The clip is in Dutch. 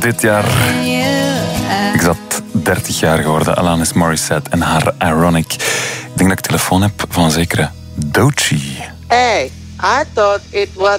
dit jaar exact 30 jaar geworden. Alanis Morissette en haar Ironic. Ik denk dat ik telefoon heb van een zekere Doechii. Hey, I thought it was